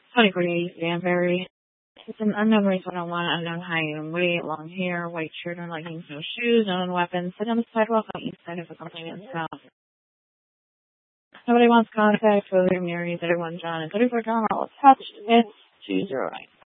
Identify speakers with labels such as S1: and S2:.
S1: 2048 Danbury. It's an unknown race 101, unknown height and weight, long hair, white shirt and leggings, no shoes, unknown weapons, sit on the sidewalk on the east side of the company and south. Nobody wants contact with Mary 31 John and 34 John are all attached. It's 209.